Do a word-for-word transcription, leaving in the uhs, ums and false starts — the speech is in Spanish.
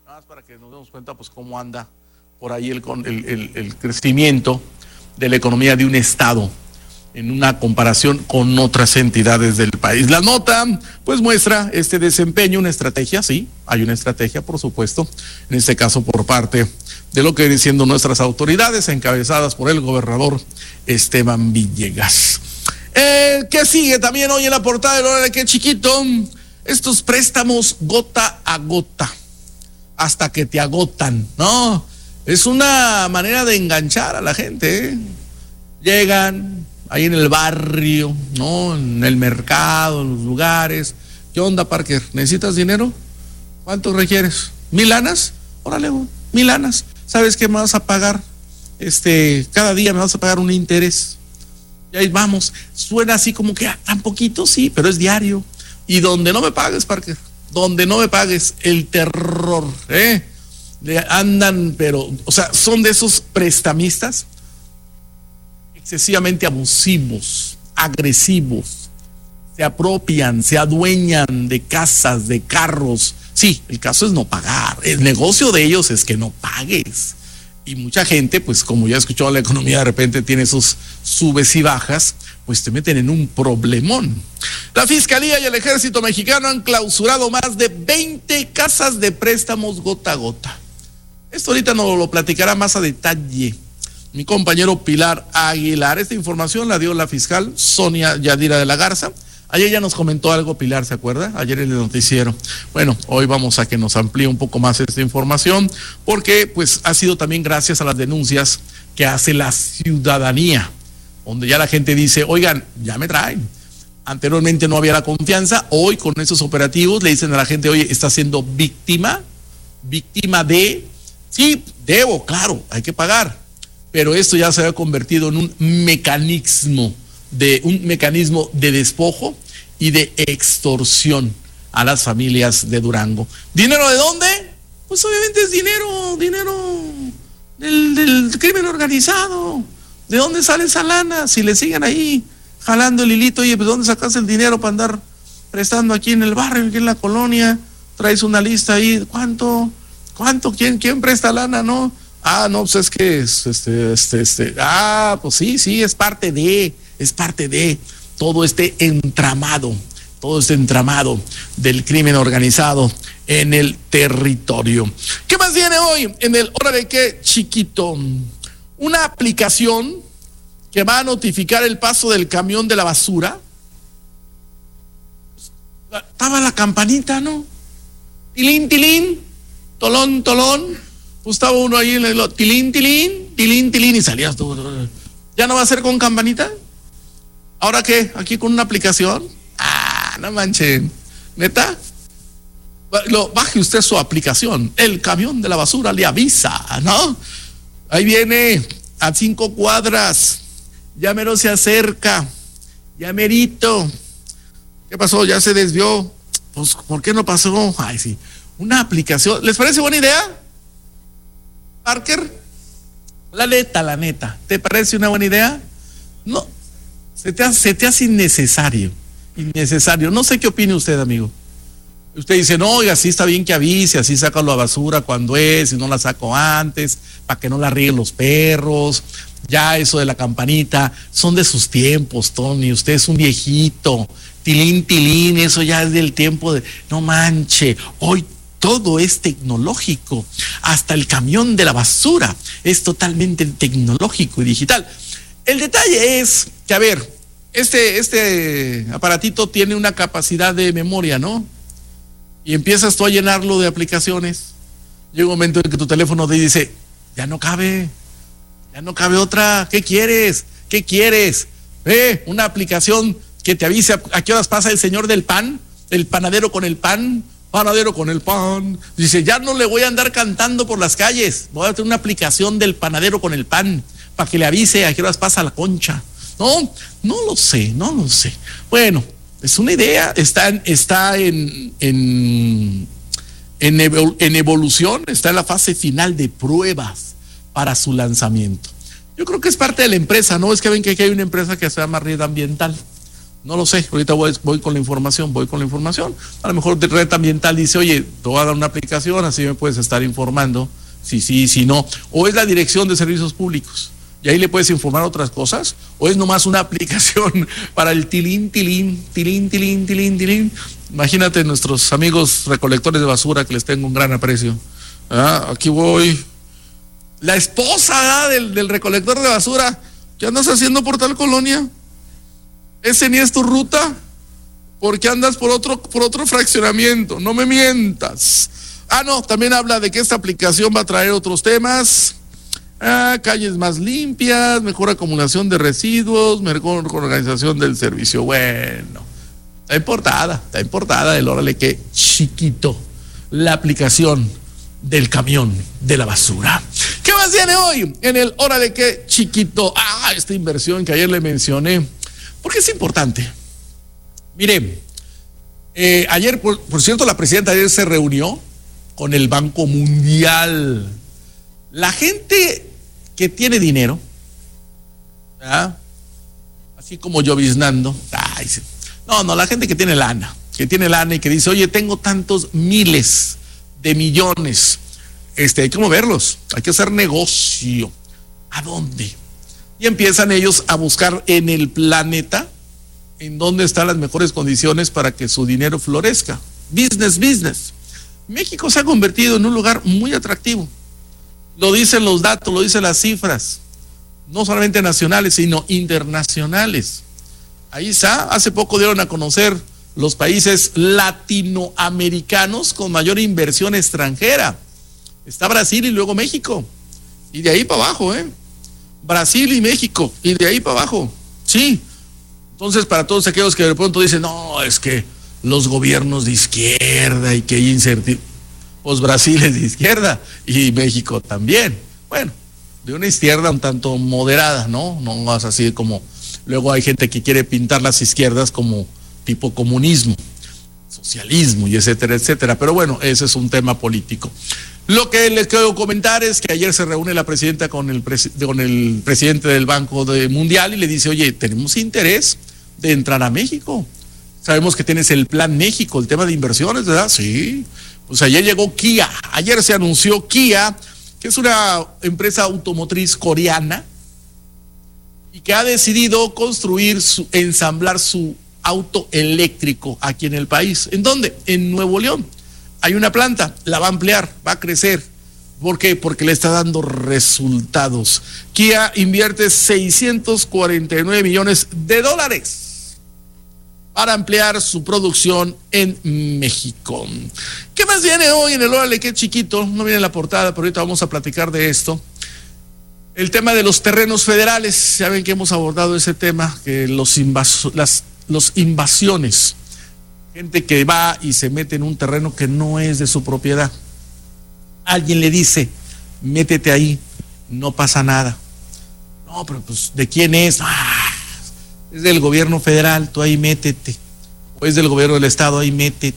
Nada más para que nos demos cuenta pues cómo anda por ahí el, el, el, el crecimiento de la economía de un estado en una comparación con otras entidades del país. La nota pues muestra este desempeño, una estrategia, sí, hay una estrategia por supuesto, en este caso por parte de lo que vienen siendo nuestras autoridades encabezadas por el gobernador Esteban Villegas. Eh, ¿Qué sigue también hoy en la portada de Hora de Qué Chiquito? Estos préstamos gota a gota, hasta que te agotan, ¿no? Es una manera de enganchar a la gente, ¿eh? Llegan ahí en el barrio, ¿no? En el mercado, en los lugares. ¿Qué onda, Parker? ¿Necesitas dinero? ¿Cuánto requieres? ¿Mil lanas? Órale, mil lanas. ¿Sabes qué me vas a pagar? Este, cada día me vas a pagar un interés. Y ahí vamos. Suena así como que, ah, tan poquito, sí, pero es diario. Y donde no me pagues, Parker, donde no me pagues, el terror, ¿eh? Le andan, pero, o sea, son de esos prestamistas excesivamente abusivos, agresivos, se apropian, se adueñan de casas, de carros. Sí, el caso es no pagar, el negocio de ellos es que no pagues. Y mucha gente, pues como ya escuchó, la economía de repente tiene sus subes y bajas, pues te meten en un problemón. La Fiscalía y el Ejército Mexicano han clausurado más de veinte casas de préstamos gota a gota. Esto ahorita nos lo platicará más a detalle mi compañero Pilar Aguilar. Esta información la dio la fiscal Sonia Yadira de la Garza. Ayer ya nos comentó algo, Pilar, ¿se acuerda? Ayer en el noticiero. Bueno, hoy vamos a que nos amplíe un poco más esta información, porque pues ha sido también gracias a las denuncias que hace la ciudadanía, donde ya la gente dice, oigan, ya me traen. Anteriormente no había la confianza, hoy con esos operativos le dicen a la gente, oye, está siendo víctima, víctima de, sí, debo, claro, hay que pagar, pero esto ya se había convertido en un mecanismo, de un mecanismo de despojo y de extorsión a las familias de Durango. ¿Dinero de dónde? Pues obviamente es dinero, dinero del, del crimen organizado. ¿De dónde sale esa lana? Si le siguen ahí jalando el hilito, oye, pues ¿dónde sacas el dinero para andar prestando aquí en el barrio, aquí en la colonia? Traes una lista ahí, ¿cuánto? ¿Cuánto? ¿Quién, quién presta lana? No. Ah, no, pues es que es, este, este, este, ah, pues sí, sí, es parte de, es parte de todo este entramado, todo este entramado del crimen organizado en el territorio. ¿Qué más viene hoy en el Hora de Qué Chiquito? Una aplicación que va a notificar el paso del camión de la basura. Estaba la campanita, ¿no? Tilín, tilín, tolón, tolón. Pues estaba uno ahí en el tilín, tilín, tilín, tilín, y salías tú. ¿Ya no va a ser con campanita? ¿Ahora qué? ¿Aquí con una aplicación? Ah, no manchen. ¿Neta? Lo, baje usted su aplicación. El camión de la basura le avisa, ¿no? Ahí viene a cinco cuadras. Ya mero se acerca. Ya merito. ¿Qué pasó? ¿Ya se desvió? Pues, ¿por qué no pasó? Ay, sí. Una aplicación. ¿Les parece buena idea? Parker, la neta, la neta, ¿te parece una buena idea? No, se te hace, se te hace innecesario, innecesario. No sé qué opine usted, amigo. Usted dice, no, oiga, sí está bien que avise, así saco la basura cuando es, y no la saco antes, para que no la rieguen los perros. Ya eso de la campanita, son de sus tiempos, Tony, usted es un viejito, tilín, tilín, eso ya es del tiempo de, no manche, hoy todo es tecnológico, hasta el camión de la basura es totalmente tecnológico y digital. El detalle es que, a ver, este, este aparatito tiene una capacidad de memoria, ¿no? Y empiezas tú a llenarlo de aplicaciones. Llega un momento en que tu teléfono te dice, ya no cabe, ya no cabe otra, ¿qué quieres? ¿Qué quieres? ¿Eh? Una aplicación que te avise a, a qué horas pasa el señor del pan, el panadero con el pan, panadero con el pan. Dice, ya no le voy a andar cantando por las calles, voy a tener una aplicación del panadero con el pan para que le avise a qué horas pasa la concha. No, no lo sé, no lo sé. Bueno, es una idea, está en, está en, en, en, evol, en evolución, está en la fase final de pruebas para su lanzamiento. Yo creo que es parte de la empresa, ¿no? Es que ven que aquí hay una empresa que se llama Red Ambiental. No lo sé, ahorita voy, voy con la información, voy con la información. A lo mejor de Red Ambiental dice, oye, te voy a dar una aplicación, así me puedes estar informando, si sí, si no. O es la Dirección de Servicios Públicos, y ahí le puedes informar otras cosas, o es nomás una aplicación para el tilín, tilín, tilín, tilín, tilín, tilín. Imagínate nuestros amigos recolectores de basura, que les tengo un gran aprecio. Ah, aquí voy. La esposa, ¿ah? del, del recolector de basura, ¿qué andas haciendo por tal colonia? Ese ni es tu ruta, porque andas por otro, por otro fraccionamiento, no me mientas. Ah, no, también habla de que esta aplicación va a traer otros temas. Ah, calles más limpias, mejor acumulación de residuos, mejor organización del servicio. Bueno, está importada, está importada el órale que chiquito, la aplicación del camión de la basura. ¿Qué más viene hoy en el órale que chiquito? Ah, esta inversión que ayer le mencioné. ¿Por qué es importante? Mire, eh, ayer, por, por cierto, la presidenta ayer se reunió con el Banco Mundial. La gente que tiene dinero, ¿ah? Así como lloviznando, ay, no, no, la gente que tiene lana, que tiene lana y que dice, oye, tengo tantos miles de millones, este, hay que moverlos, hay que hacer negocio. ¿A dónde? Y empiezan ellos a buscar en el planeta en dónde están las mejores condiciones para que su dinero florezca. Business, business. México se ha convertido en un lugar muy atractivo. Lo dicen los datos, lo dicen las cifras. No solamente nacionales, sino internacionales. Ahí está. Hace poco dieron a conocer los países latinoamericanos con mayor inversión extranjera. Está Brasil y luego México. Y de ahí para abajo, ¿eh? Brasil y México, y de ahí para abajo, sí. Entonces, para todos aquellos que de pronto dicen, no, es que los gobiernos de izquierda y que hay incertidumbre, pues Brasil es de izquierda y México también. Bueno, de una izquierda un tanto moderada, ¿no? No más así como, luego hay gente que quiere pintar las izquierdas como tipo comunismo, socialismo y etcétera, etcétera. Pero bueno, ese es un tema político. Lo que les quiero comentar es que ayer se reúne la presidenta con el, pres con el presidente del Banco de Mundial y le dice, oye, tenemos interés de entrar a México. Sabemos que tienes el Plan México, el tema de inversiones, ¿verdad? Sí. Pues ayer llegó Kia. Ayer se anunció Kia, que es una empresa automotriz coreana y que ha decidido construir, su, ensamblar su auto eléctrico aquí en el país. ¿En dónde? En Nuevo León. Hay una planta, la va a ampliar, va a crecer. ¿Por qué? Porque le está dando resultados. Kia invierte seiscientos cuarenta y nueve millones de dólares para ampliar su producción en México. ¿Qué más viene hoy en el órale qué chiquito? No viene en la portada, pero ahorita vamos a platicar de esto. El tema de los terrenos federales. Ya ven que hemos abordado ese tema, que los, invaso las, los invasiones. Gente que va y se mete en un terreno que no es de su propiedad. Alguien le dice, métete ahí, no pasa nada. No, pero pues, ¿de quién es? Ah, es del gobierno federal, tú ahí métete. O es del gobierno del estado, ahí métete.